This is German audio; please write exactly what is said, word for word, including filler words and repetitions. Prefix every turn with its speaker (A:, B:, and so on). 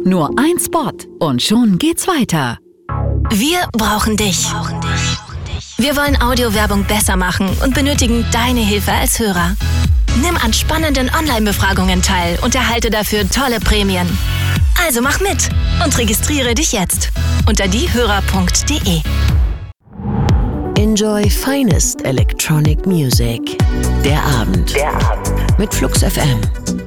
A: Nur ein Spot und schon geht's weiter.
B: Wir brauchen dich. Wir wollen Audiowerbung besser machen und benötigen deine Hilfe als Hörer. Nimm an spannenden Online-Befragungen teil und erhalte dafür tolle Prämien. Also mach mit und registriere dich jetzt unter diehörer punkt de.
C: Enjoy finest electronic music. Der Abend.
D: Der Abend.
C: Mit Flux F M.